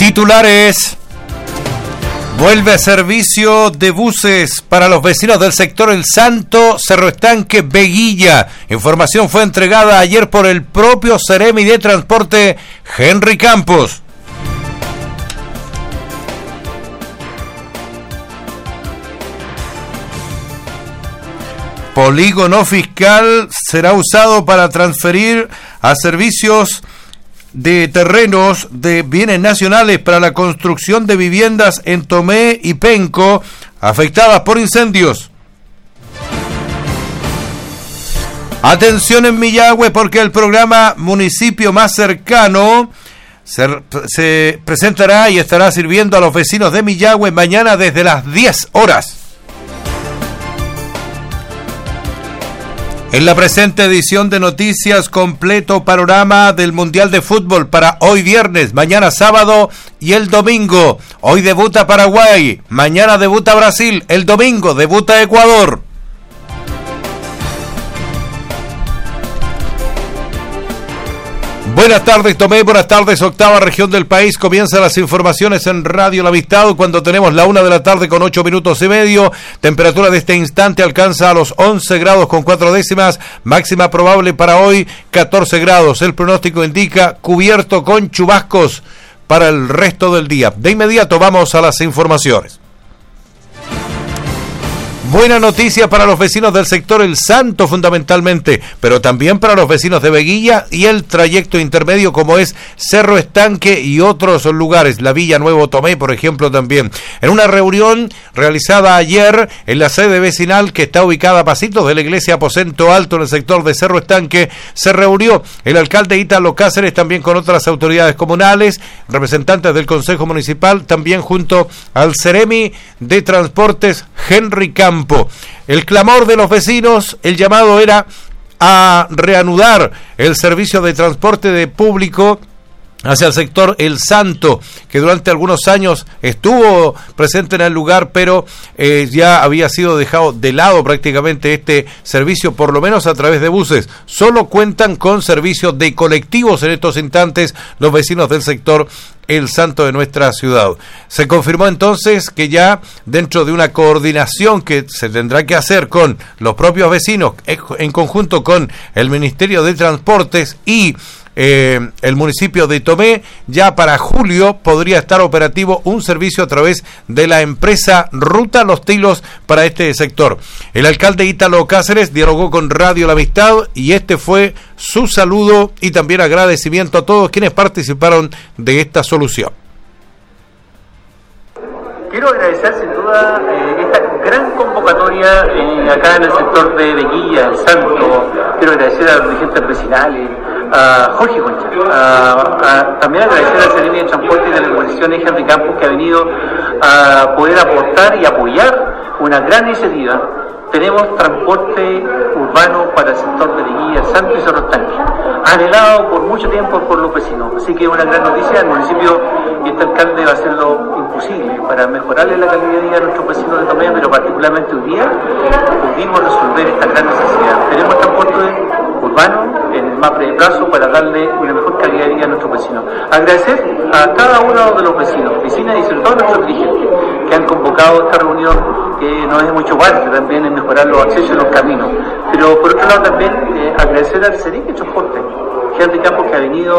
Titulares. Vuelve servicio de buses para los vecinos del sector El Santo, Cerro Estanque, Veguilla. Información fue entregada ayer por el propio Seremi de Transporte, Henry Campos. Polígono fiscal será usado para transferir a servicios de terrenos de bienes nacionales para la construcción de viviendas en Tomé y Penco afectadas por incendios. Atención en Millagüe, porque el programa Municipio Más Cercano se presentará y estará sirviendo a los vecinos de Millagüe mañana desde las 10 horas. En la presente edición de Noticias, completo panorama del Mundial de Fútbol para hoy viernes, mañana sábado y el domingo. Hoy debuta Paraguay, mañana debuta Brasil, el domingo debuta Ecuador. Buenas tardes, Tomé, buenas tardes, octava región del país. Comienzan las informaciones en Radio La Amistad cuando tenemos la 1:00 con 8 minutos y medio. Temperatura de este instante alcanza a los 11 grados con 4 décimas. Máxima probable para hoy 14 grados. El pronóstico indica cubierto con chubascos para el resto del día. De inmediato vamos a las informaciones. Buena noticia para los vecinos del sector El Santo fundamentalmente, pero también para los vecinos de Veguilla y el trayecto intermedio como es Cerro Estanque y otros lugares, la Villa Nuevo Tomé, por ejemplo, también. En una reunión realizada ayer en la sede vecinal que está ubicada a pasitos de la iglesia Aposento Alto en el sector de Cerro Estanque, se reunió el alcalde Ítalo Cáceres también con otras autoridades comunales, representantes del Consejo Municipal, también junto al Seremi de Transportes, Henry Campos. El clamor de los vecinos, el llamado era a reanudar el servicio de transporte de público hacia el sector El Santo, que durante algunos años estuvo presente en el lugar, pero ya había sido dejado de lado prácticamente este servicio, por lo menos a través de buses. Solo cuentan con servicio de colectivos en estos instantes los vecinos del sector El Santo de nuestra ciudad. Se confirmó entonces que ya dentro de una coordinación que se tendrá que hacer con los propios vecinos en conjunto con el Ministerio de Transportes y el municipio de Tomé, ya para julio podría estar operativo un servicio a través de la empresa Ruta Los Tilos para este sector. El alcalde Ítalo Cáceres dialogó con Radio La Amistad y este fue su saludo y también agradecimiento a todos quienes participaron de esta solución. Quiero agradecer sin duda esta gran convocatoria acá en el sector de Veguilla, El Santo. Quiero agradecer a los dirigentes vecinales, a Jorge Concha, también agradecer al Seremi de Transporte y de la Organización Henry Campos, que ha venido a poder aportar y apoyar una gran iniciativa. Tenemos transporte urbano para el sector de Veguilla, El Santo y Cerro Estanque, anhelado por mucho tiempo por los vecinos. Así que una gran noticia. El municipio y este alcalde va a hacer lo imposible para mejorarle la calidad de vida a nuestros vecinos de Tomé, pero particularmente hoy día pudimos resolver esta gran necesidad. Tenemos transporte urbano en el más breve plazo para darle una mejor calidad de vida a nuestros vecinos. Agradecer a cada uno de los vecinos, vecinas y sobre todo a nuestros dirigentes que han convocado esta reunión, que nos hemos hecho parte también en mejorar los accesos y los caminos. Pero por otro lado también agradecer al Seremi de Transporte, Henry Campos, que ha venido